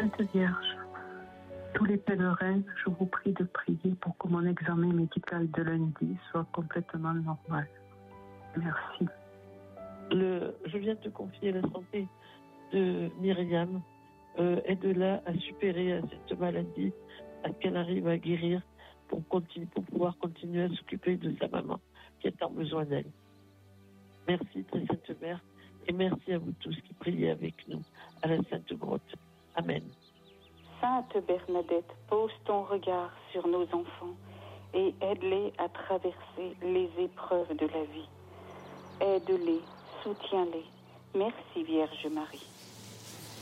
Sainte Vierge, tous les pèlerins, je vous prie de prier pour que mon examen médical de lundi soit complètement normal. Merci. Je viens te confier la santé de Myriam. Aide-la à supérer cette maladie, à qu'elle arrive à guérir pour pouvoir continuer à s'occuper de sa maman qui a tant besoin d'elle. Merci, très Sainte Mère, et merci à vous tous qui priez avec nous à la Sainte Grotte. Amen. Sainte Bernadette, pose ton regard sur nos enfants et aide-les à traverser les épreuves de la vie. Aide-les, soutiens-les. Merci Vierge Marie.